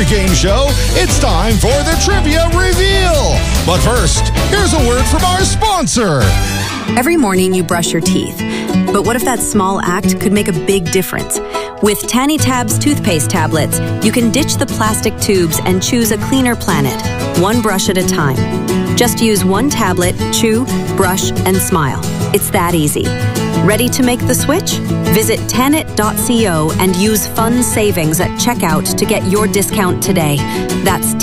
every game show, it's time for the Trivia Reveal. But first, here's a word from our sponsor. Every morning you brush your teeth. But what if that small act could make a big difference? With Tanny Tabs toothpaste tablets, you can ditch the plastic tubes and choose a cleaner planet, one brush at a time. Just use one tablet, chew, brush, and smile. It's that easy. Ready to make the switch? Visit Tanit.co and use fun savings at checkout to get your discount today. That's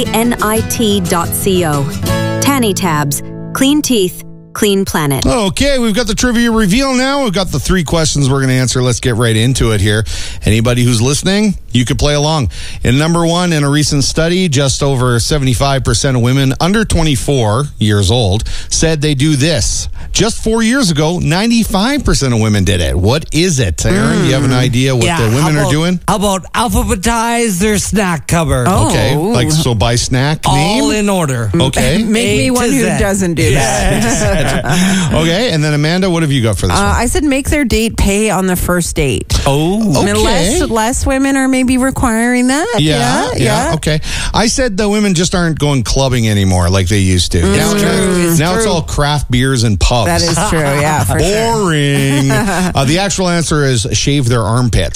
TANIT.co. Tanny Tabs. Clean teeth. Clean planet. Okay, we've got the Trivia Reveal now. We've got the 3 questions we're going to answer. Let's get right into it here. Anybody who's listening, you could play along. In number 1, in a recent study, just over 75% of women under 24 years old said they do this. Just 4 years ago, 95% of women did it. What is it? Aaron, do you have an idea what the women are doing? How about alphabetize their snack cupboard? Oh. Okay, like so by snack name? All in order. Okay. Make me one who doesn't do that. Okay, and then Amanda, what have you got for this one? I said make their date pay on the first date. Oh, okay. Less women are maybe requiring that. Yeah. Okay. I said the women just aren't going clubbing anymore like they used to. Now it's all craft beers and pubs. That is true, yeah, for sure. Boring. The actual answer is shave their armpits.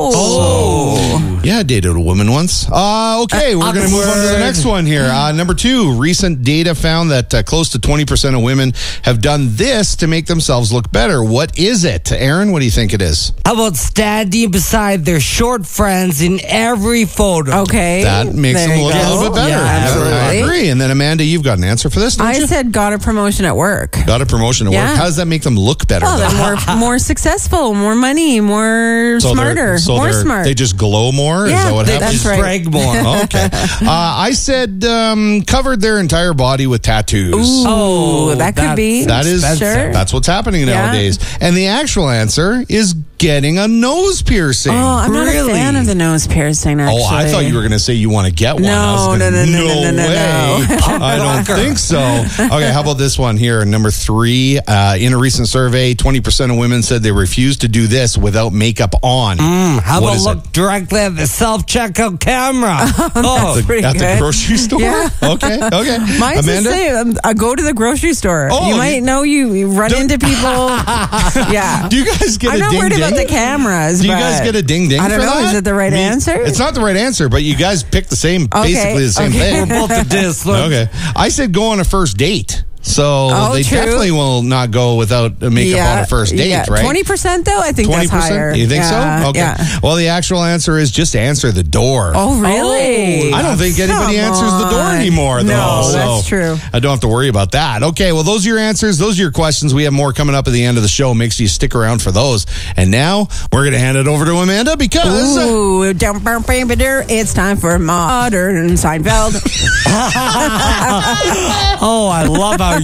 Oh. Yeah, I dated a woman once. Okay, we're going to move on to the next one here. Number 2, recent data found that close to 20% of women have done this to make themselves look better. What is it? Aaron, what do you think it is? How about standing beside their short friends in every photo? Okay. That makes There them you look a go. little bit better. Yeah, absolutely. I agree. And then Amanda, you've got an answer for this, don't I you? said got a promotion at work. Got a promotion at work. Yeah. How does that make them look better? Well, though? they're more successful, more money, more smarter, more smart. They just glow more? Is Yeah, that what happens? that's right. Brag more. Okay. I said covered their entire body with tattoos. Ooh, that could be. That's what's happening nowadays. And the actual answer is getting a nose piercing. Oh, I'm not a fan of the nose piercing, actually. Oh, I thought you were going to say you want to get one. No, I was no, gonna, no, way. I don't think so. Okay, how about this one here? Number 3, in a recent survey, 20% of women said they refused to do this without makeup on. How What about is look directly at the self-checkout camera? At the grocery store? Yeah. Okay. Mine's Amanda? the same. I go to the grocery store. Oh, you might know you run into people. Yeah. Do you guys get I'm a not worried ding-ding? about the cameras. Do you but guys get a ding-ding I don't for know. that? Is it the right answer? It's not the right answer, but you guys picked basically the same thing. We're both a diss. Look. Okay. I said go on a first date. So they true. definitely will not go without makeup on a first date, right? 20% though, I think that's higher. You think Yeah, so? Okay. Yeah. Well, the actual answer is just answer the door. Oh, really? I don't think anybody Come answers the door on. anymore, though. No, so that's true. I don't have to worry about that. Okay, well, those are your answers. Those are your questions. We have more coming up at the end of the show. Make sure you stick around for those. And now we're going to hand it over to Amanda because... Ooh, it's time for Modern Seinfeld. Oh, I love how